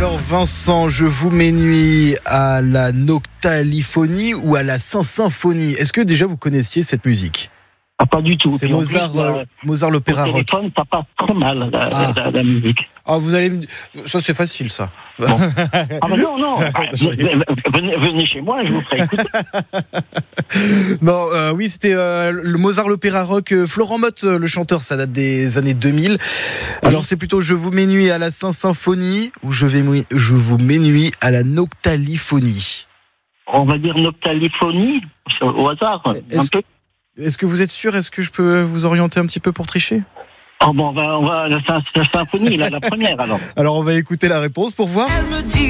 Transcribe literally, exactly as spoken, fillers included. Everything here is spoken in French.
Alors Vincent, je vous mets nuit à la noctaliphonie ou à la Saint-Symphonie. Est-ce que déjà vous connaissiez cette musique ? Ah, pas du tout. C'est Puis en Mozart, plus, euh, Mozart l'opéra au rock. téléphone, ça passe très mal, la, Ah. la, la, la musique. Ah, vous allez me... Ça c'est facile ça. Bon. Ah ben non, non, ah, venez, venez chez moi, je vous ferai écouter. Non, euh, oui, c'était euh, le Mozart l'opéra rock. euh, Florent Mott, euh, le chanteur, ça date des années deux mille. Alors c'est plutôt je vous mets nuit à la Saint-Symphonie ou je, vais mou- je vous mets nuit à la noctaliphonie. On va dire noctaliphonie, au hasard, Est-ce- un peu. Est-ce que vous êtes sûr ? Est-ce que je peux vous orienter un petit peu pour tricher ? Oh bon, on va, on va la, la symphonie, la, la première alors. Alors on va écouter la réponse pour voir. Elle me dit